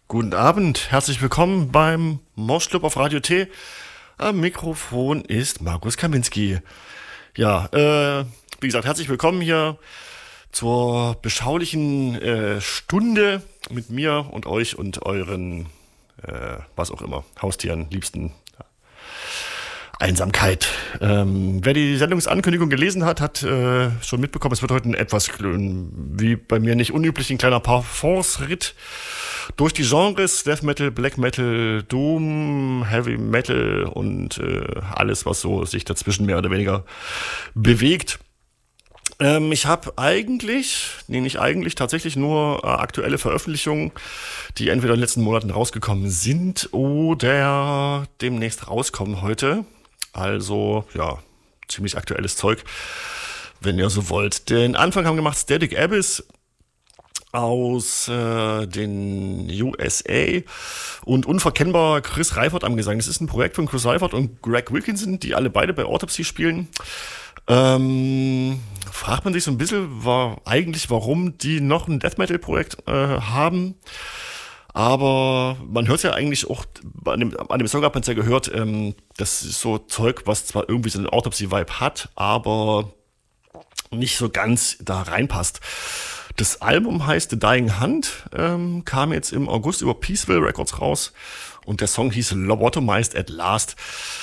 Guten Abend, herzlich willkommen beim Moschclub auf Radio T. Am Mikrofon ist Markus Kaminski. Ja, wie gesagt, herzlich willkommen hier zur beschaulichen Stunde mit mir und euch und euren, was auch immer, Haustieren, Liebsten. Einsamkeit. Wer die Sendungsankündigung gelesen hat, hat schon mitbekommen, es wird heute ein etwas, wie bei mir nicht unüblich, ein kleiner Parfums-Ritt durch die Genres, Death Metal, Black Metal, Doom, Heavy Metal und alles, was so sich dazwischen mehr oder weniger bewegt. Ich habe tatsächlich nur aktuelle Veröffentlichungen, die entweder in den letzten Monaten rausgekommen sind oder demnächst rauskommen heute. Also, ja, ziemlich aktuelles Zeug, wenn ihr so wollt. Den Anfang haben gemacht Static Abyss aus den USA und unverkennbar Chris Reifert am Gesang. Das ist ein Projekt von Chris Reifert und Greg Wilkinson, die alle beide bei Autopsy spielen. Fragt man sich so ein bisschen, warum die noch ein Death Metal Projekt haben. Aber man hört ja eigentlich auch, an dem Song hat man es ja gehört, das ist so Zeug, was zwar irgendwie so einen Autopsy-Vibe hat, aber nicht so ganz da reinpasst. Das Album heißt The Dying Hunt, kam jetzt im August über Peaceville Records raus und der Song hieß Lobotomized at Last.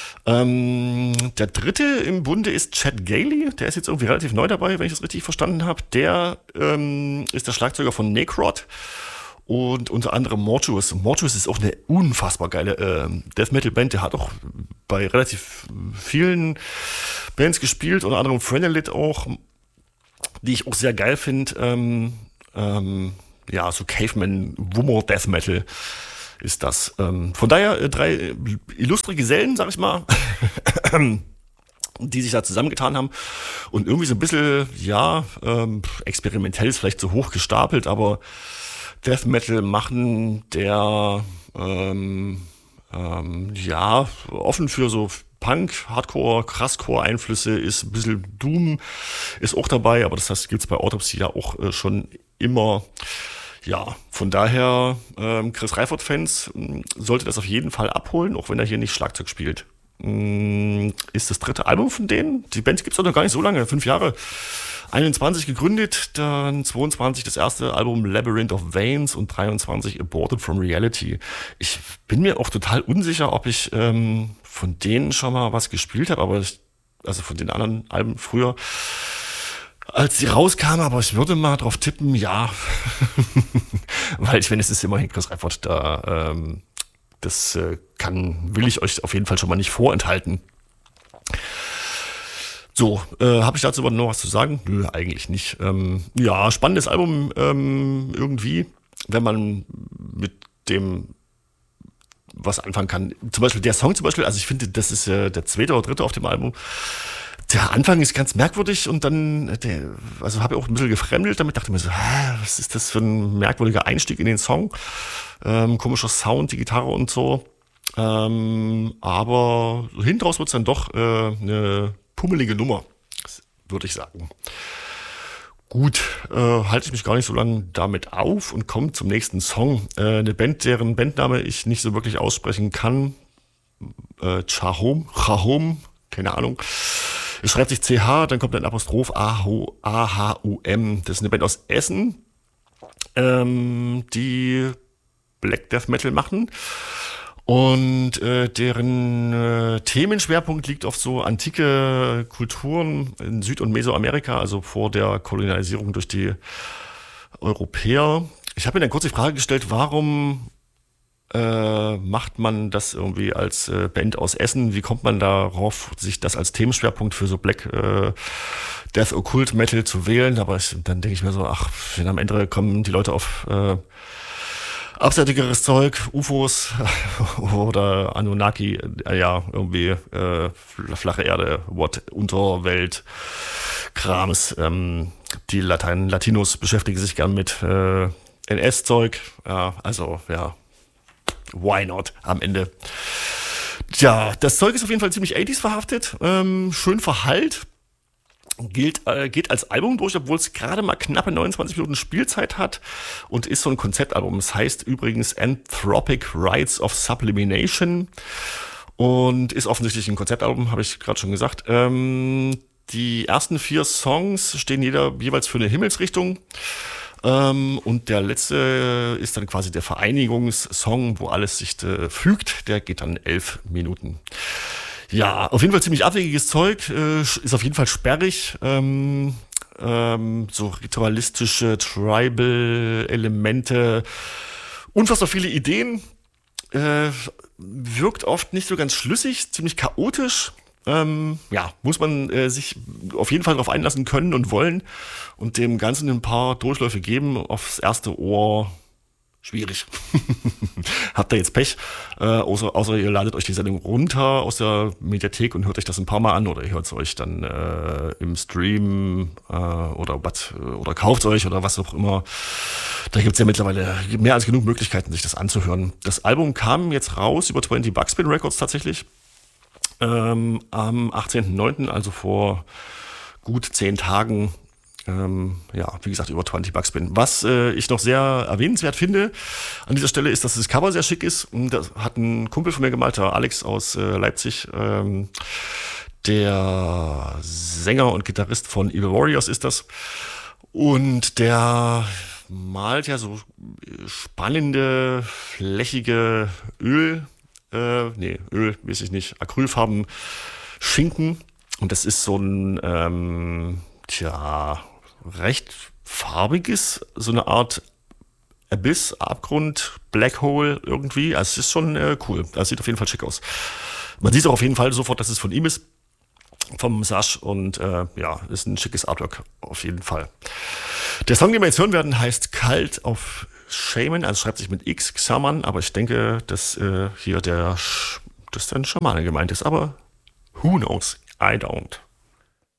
Der dritte im Bunde ist Chad Gailey, der ist jetzt irgendwie relativ neu dabei, wenn ich das richtig verstanden habe. Der ist der Schlagzeuger von Necrot und unter anderem Mortuus. Mortuus ist auch eine unfassbar geile Death Metal Band, der hat auch bei relativ vielen Bands gespielt, unter anderem Phrenelith auch, die ich auch sehr geil finde. Ja, so Caveman, Wummer Death Metal ist das. Von daher drei illustre Gesellen, sag ich mal, die sich da zusammengetan haben und irgendwie so ein bisschen, ja, experimentell ist vielleicht so hoch gestapelt, aber Death Metal machen, der ja, offen für so Punk, Hardcore, Krasscore-Einflüsse ist, ein bisschen Doom ist auch dabei, aber das heißt, gibt's bei Autopsy ja auch schon immer. Ja, von daher, Chris Reifert-Fans sollte das auf jeden Fall abholen, auch wenn er hier nicht Schlagzeug spielt. Ist das dritte Album von denen. Die Band gibt's doch noch gar nicht so lange, 5 Jahre. 21 gegründet, dann 22 das erste Album Labyrinth of Veins und 23 Aborted from Reality. Ich bin mir auch total unsicher, ob ich von denen schon mal was gespielt habe, aber also von den anderen Alben früher, als die rauskamen, aber ich würde mal drauf tippen, ja. Weil ich meine, es ist immerhin Chris Reifert, da das will ich euch auf jeden Fall schon mal nicht vorenthalten. So, habe ich dazu aber noch was zu sagen? Nö, eigentlich nicht. Ja, spannendes Album irgendwie, wenn man mit dem was anfangen kann. Zum Beispiel der Song also ich finde, das ist der zweite oder dritte auf dem Album. Der Anfang ist ganz merkwürdig und dann, also habe ich auch ein bisschen gefremdelt damit, dachte mir so, was ist das für ein merkwürdiger Einstieg in den Song? Komischer Sound, die Gitarre und so. Aber hinten raus wird es dann doch eine pummelige Nummer, würde ich sagen. Gut, halte ich mich gar nicht so lange damit auf und komme zum nächsten Song. Eine Band, deren Bandname ich nicht so wirklich aussprechen kann. Chahum, keine Ahnung. Es schreibt sich CH, dann kommt ein Apostroph AHUM. Das ist eine Band aus Essen, die Black Death Metal machen. Und deren Themenschwerpunkt liegt auf so antike Kulturen in Süd- und Mesoamerika, also vor der Kolonialisierung durch die Europäer. Ich habe mir dann kurz die Frage gestellt, warum macht man das irgendwie als Band aus Essen? Wie kommt man darauf, sich das als Themenschwerpunkt für so Black Death Occult Metal zu wählen? Aber dann denke ich mir so, wenn am Ende kommen die Leute auf abseitigeres Zeug, UFOs oder Anunnaki, ja, irgendwie flache Erde, Unterwelt, Krams. Die Latinos beschäftigen sich gern mit NS-Zeug. Ja, also, ja, why not am Ende? Tja, das Zeug ist auf jeden Fall ziemlich 80s verhaftet, schön verhallt. geht als Album durch, obwohl es gerade mal knappe 29 Minuten Spielzeit hat und ist so ein Konzeptalbum. Es heißt übrigens Anthropic Rites of Sublimination und ist offensichtlich ein Konzeptalbum, habe ich gerade schon gesagt. Die ersten 4 Songs stehen jeweils für eine Himmelsrichtung. Und der letzte ist dann quasi der Vereinigungssong, wo alles sich fügt. Der geht dann 11 Minuten. Ja, auf jeden Fall ziemlich abwegiges Zeug, ist auf jeden Fall sperrig. So ritualistische Tribal-Elemente, unfassbar viele Ideen. Wirkt oft nicht so ganz schlüssig, ziemlich chaotisch. Ja, muss man sich auf jeden Fall darauf einlassen können und wollen und dem Ganzen ein paar Durchläufe geben. Aufs erste Ohr schwierig. Habt ihr jetzt Pech, außer ihr ladet euch die Sendung runter aus der Mediathek und hört euch das ein paar Mal an oder ihr hört es euch dann im Stream oder kauft euch oder was auch immer. Da gibt's ja mittlerweile mehr als genug Möglichkeiten, sich das anzuhören. Das Album kam jetzt raus über 20 Buckspin Records tatsächlich. Am 18.09., also vor gut 10 Tagen, ja, wie gesagt, über 20 Buckspin. Was ich noch sehr erwähnenswert finde an dieser Stelle ist, dass das Cover sehr schick ist. Das hat ein Kumpel von mir gemalt, der Alex aus Leipzig. Der Sänger und Gitarrist von Evil Warriors ist das. Und der malt ja so spannende, flächige Öl, weiß ich nicht, Acrylfarben Schinken. Und das ist so ein, recht farbiges, so eine Art Abyss, Abgrund, Black Hole irgendwie. Also es ist schon cool. Das sieht auf jeden Fall schick aus. Man sieht auch auf jeden Fall sofort, dass es von ihm ist, vom Sash. Und ist ein schickes Artwork auf jeden Fall. Der Song, den wir jetzt hören werden, heißt Cult of Shaman, also schreibt sich mit X, Xaman, aber ich denke, dass hier dass ein Schamane gemeint ist, aber who knows? I don't.